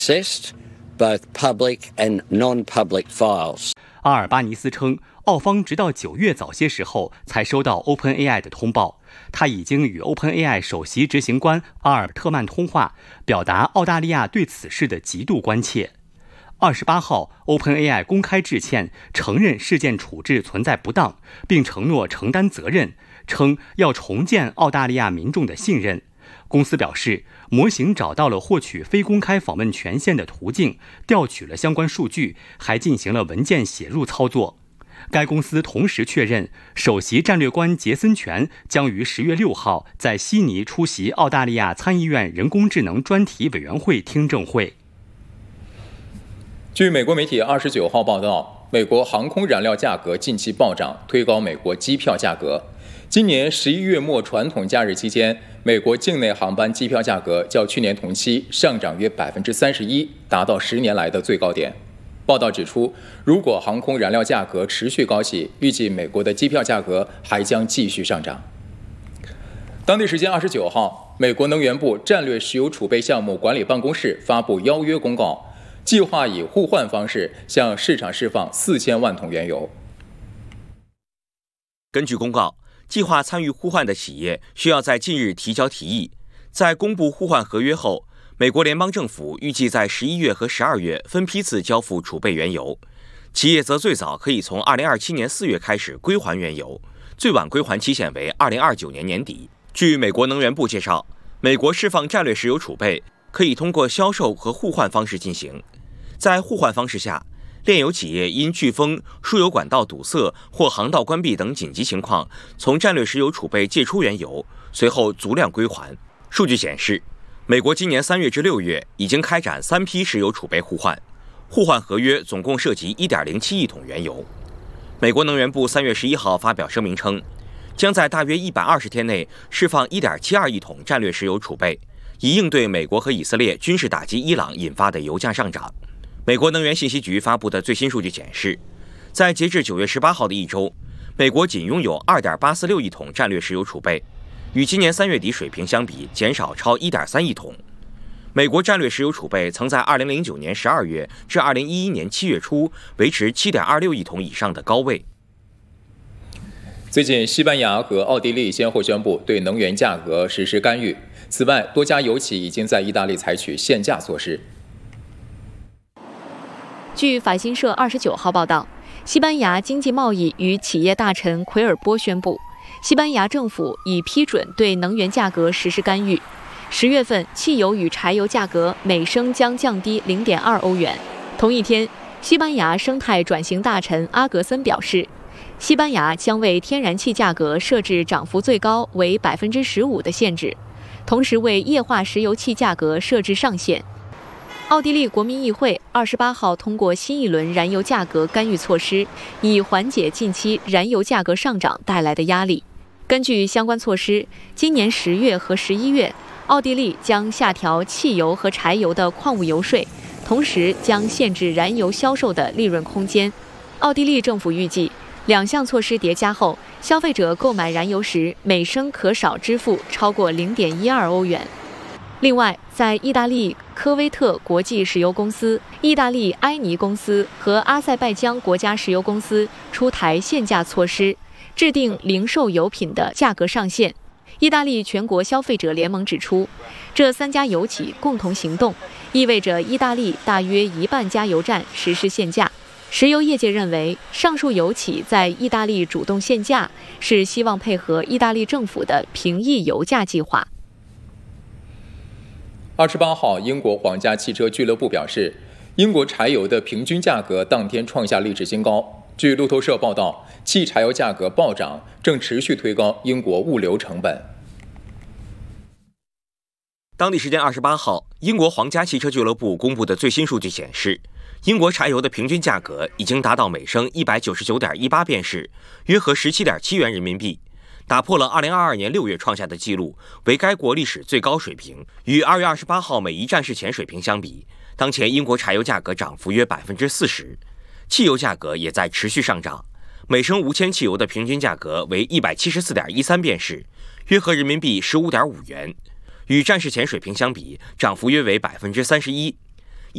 both public and non-public files. 阿尔巴尼斯称，澳方直到9月早些时候才收到 OpenAI 的通报，他已经与 OpenAI 首席执行官阿尔特曼通话，表达澳大利亚对此事的极度关切。28号 ，OpenAI 公开致歉，承认事件处置存在不当，并承诺承担责任，称要重建澳大利亚民众的信任。公司表示，模型找到了获取非公开访问权限的途径，调取了相关数据，还进行了文件写入操作。该公司同时确认，首席战略官杰森·权将于10月6号在悉尼出席澳大利亚参议院人工智能专题委员会听证会。 据美国媒体29号报道，美国航空燃料价格近期暴涨，推高美国机票价格。今年11月末传统假日期间，美国境内航班机票价格较去年同期上涨约31%，达到10年来的最高点。报道指出，如果航空燃料价格持续高企，预计美国的机票价格还将继续上涨。当地时间29号，美国能源部战略石油储备项目管理办公室发布邀约公告，计划以互换方式向市场释放4000万桶原油。 根据公告，计划参与互换的企业需要在近日提交提议，在公布互换合约后，美国联邦政府预计在11月和12月分批次交付储备原油，企业则最早可以从2027年4月开始归还原油，最晚归还期限为2029年年底。据美国能源部介绍，美国释放战略石油储备可以通过销售和互换方式进行。在互换方式下，炼油企业因飓风、输油管道堵塞或航道关闭等紧急情况，从战略石油储备借出原油，随后足量归还。数据显示，美国今年3月至6月已经开展3批石油储备互换，互换合约总共涉及 1.07 亿桶原油。美国能源部3月11号发表声明称，将在大约120天内释放 1.72 亿桶战略石油储备，以应对美国和以色列军事打击伊朗引发的油价上涨。美国能源信息局发布的最新数据显示，在截至9月18号的一周，美国仅拥有 2.846 亿桶战略石油储备，与今年3月底水平相比减少超 1.3 亿桶。美国战略石油储备曾在2009年12月至2011年7月初维持 7.26 亿桶以上的高位。 最近，西班牙和奥地利先后宣布对能源价格实施干预。此外，多家油企已经在意大利采取限价措施。 据法新社29号报道，西班牙经济贸易与企业大臣奎尔波宣布，西班牙政府已批准对能源价格实施干预。10月份，汽油与柴油价格每升将降低 0.2 欧元。同一天，西班牙生态转型大臣阿格森表示，西班牙将为天然气价格设置涨幅最高为 15% 的限制，同时为液化石油气价格设置上限。奥地利国民议会28号通过新一轮燃油价格干预措施，以缓解近期燃油价格上涨带来的压力。根据相关措施，今年10月和11月，奥地利将下调汽油和柴油的矿物油税，同时将限制燃油销售的利润空间。奥地利政府预计，两项措施叠加后，消费者购买燃油时每升可少支付超过 0.12 欧元。另外，在意大利科威特国际石油公司、意大利埃尼公司和阿塞拜疆国家石油公司出台限价措施，制定零售油品的价格上限。意大利全国消费者联盟指出，这3家油企共同行动，意味着意大利大约1半加油站实施限价。石油业界认为，上述油企在意大利主动限价，是希望配合意大利政府的平抑油价计划。 28号，英国皇家汽车俱乐部表示，英国柴油的平均价格当天创下历史新高。据路透社报道，汽柴油价格暴涨正持续推高英国物流成本。 当地时间28号，英国皇家汽车俱乐部公布的最新数据显示，英国柴油的平均价格已经达到每升 199.18 便士，约合 17.7 元人民币，打破了2022年6月创下的纪录，为该国历史最高水平。与2月28号每一站式前水平相比，当前英国柴油价格涨幅约 40%， 汽油价格也在持续上涨，每升5000汽油的平均价格为 174.13 便士，约合人民币 15.5 元，与战事前水平相比，涨幅约为 31%。